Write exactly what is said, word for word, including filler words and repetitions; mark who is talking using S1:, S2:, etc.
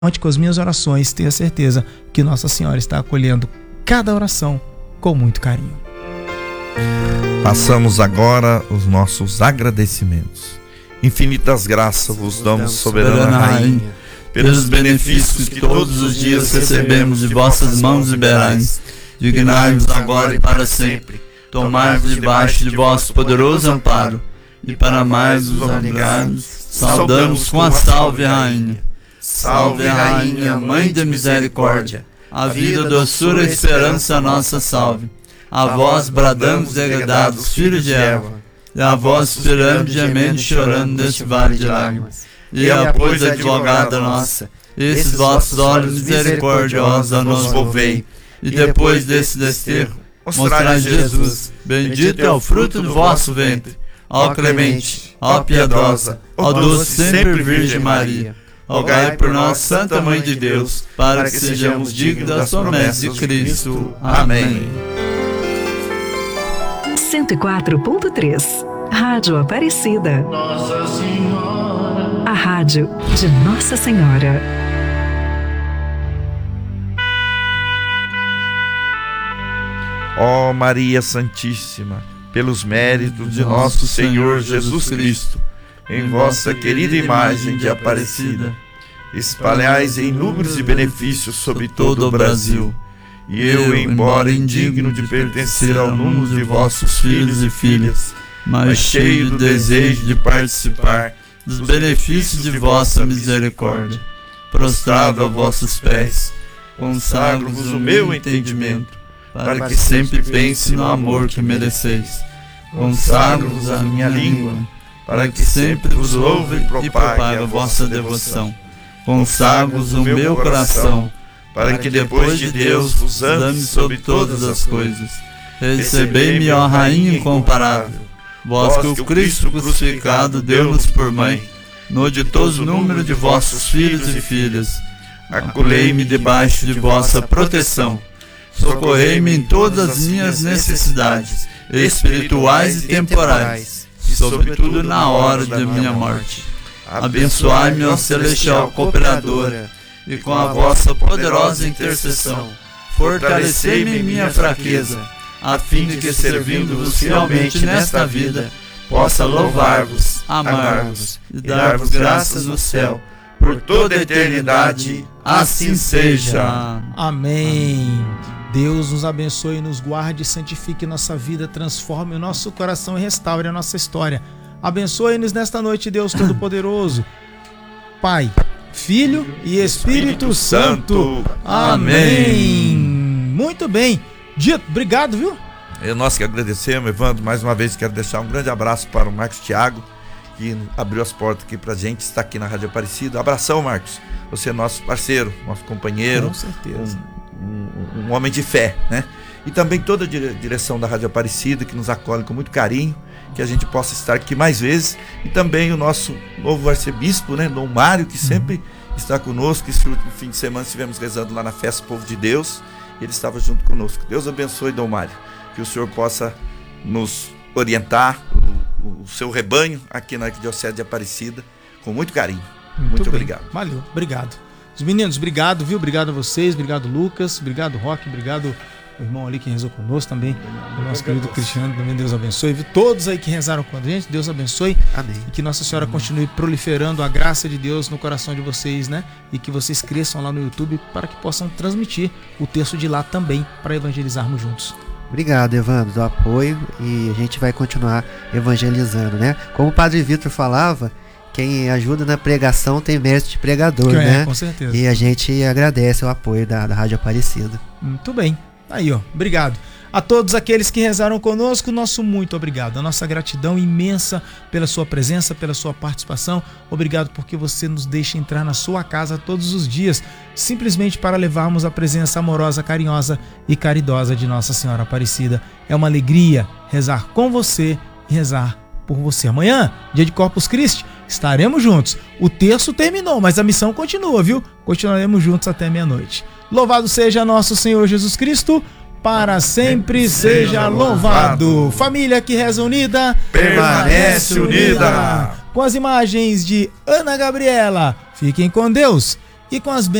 S1: Conte com as minhas orações, tenha certeza que Nossa Senhora está acolhendo cada oração com muito carinho.
S2: Passamos agora os nossos agradecimentos. Infinitas graças vos damos, soberana Rainha, pelos benefícios que todos os dias recebemos de vossas mãos liberais. Dignai-vos agora e para sempre tomar-vos debaixo de vosso poderoso amparo, e para mais os obrigados, saudamos com a salve, Rainha. Salve, Rainha, Mãe da Misericórdia, a vida, doçura e esperança nossa salve. A vós bradamos, degredados, filhos de Eva, e a vós esperamos, gemendo e chorando neste vale de lágrimas. E a pois, advogada nossa, esses vossos olhos misericordiosos a nos volvei, e depois desse desterro, mostrai Jesus, bendito é o fruto do vosso ventre. Ó clemente, ó piedosa, ó doce sempre Virgem Maria, rogai por nós, Santa Mãe de Deus, para que sejamos dignos das promessas de Cristo. Amém.
S3: cento e quatro ponto três Rádio Aparecida.
S4: Nossa Senhora.
S3: A rádio de Nossa Senhora.
S2: Ó Maria Santíssima, pelos méritos de nosso Senhor Jesus Cristo, em vossa querida imagem de Aparecida, espalhais em inúmeros e benefícios sobre todo o Brasil. E eu, embora indigno de pertencer ao número de vossos filhos e filhas, mas cheio do desejo de participar dos benefícios de vossa misericórdia, prostrado a vossos pés, consagro-vos o meu entendimento, para que sempre pense no amor que mereceis. Consagro-vos a minha língua, para que sempre vos louve e propague a vossa devoção. Consagro-vos o meu coração, para que depois de Deus vos ame sobre todas as coisas. Recebei-me, ó Rainha incomparável, vós que o Cristo crucificado deu-nos por mãe, no ditoso número de vossos filhos e filhas. Acolhei-me debaixo de vossa proteção, socorrei-me em todas as minhas necessidades, espirituais e temporais, e sobretudo na hora de minha morte. Abençoai-me, ó celestial cooperadora, e com a vossa poderosa intercessão, fortalecei-me em minha fraqueza, a fim de que, servindo-vos fielmente nesta vida, possa louvar-vos, amar-vos e dar-vos graças no céu, por toda a eternidade. Assim seja.
S1: Amém. Deus nos abençoe, nos guarde, santifique nossa vida, transforme o nosso coração e restaure a nossa história. Abençoe-nos nesta noite, Deus Todo-Poderoso, Pai, Filho e Espírito, Espírito Santo. Amém. Muito bem. Dito, obrigado, viu?
S2: É nós que agradecemos, Evandro. Mais uma vez quero deixar um grande abraço para o Marcos Thiago, que abriu as portas aqui pra gente, está aqui na Rádio Aparecida. Abração, Marcos. Você é nosso parceiro, nosso companheiro.
S1: Com certeza.
S2: Um, um, um homem de fé, né? E também toda a dire- direção da Rádio Aparecida, que nos acolhe com muito carinho, que a gente possa estar aqui mais vezes. E também o nosso novo arcebispo, né, Dom Mário, que sempre uhum. está conosco. Esse último fim de semana estivemos rezando lá na Festa Povo de Deus, e ele estava junto conosco. Deus abençoe, Dom Mário, que o Senhor possa nos orientar, o, o seu rebanho aqui na Arquidiocese de Aparecida, com muito carinho. Muito, muito obrigado.
S1: Valeu, obrigado. Os meninos, obrigado, viu? Obrigado a vocês, obrigado Lucas, obrigado Roque, obrigado o irmão ali que rezou conosco também, o nosso querido Cristiano, também Deus abençoe. Viu? Todos aí que rezaram com a gente, Deus abençoe.
S5: Amém.
S1: E que Nossa Senhora continue proliferando a graça de Deus no coração de vocês, né? E que vocês cresçam lá no YouTube para que possam transmitir o texto de lá também, para evangelizarmos juntos.
S5: Obrigado, Evandro, do apoio, e a gente vai continuar evangelizando, né? Como o Padre Vitor falava, quem ajuda na pregação tem mérito de pregador,
S1: que
S5: né?
S1: É, com certeza.
S5: E a gente agradece o apoio da, da Rádio Aparecida.
S1: Muito bem. Aí, ó, obrigado. A todos aqueles que rezaram conosco, nosso muito obrigado. A nossa gratidão imensa pela sua presença, pela sua participação. Obrigado porque você nos deixa entrar na sua casa todos os dias, simplesmente para levarmos a presença amorosa, carinhosa e caridosa de Nossa Senhora Aparecida. É uma alegria rezar com você e rezar por você. Amanhã, dia de Corpus Christi, estaremos juntos. O terço terminou, mas a missão continua, viu? Continuaremos juntos até meia-noite. Louvado seja nosso Senhor Jesus Cristo, para sempre seja louvado. Família que reza unida,
S2: permanece unida.
S1: Com as imagens de Ana Gabriela, fiquem com Deus e com as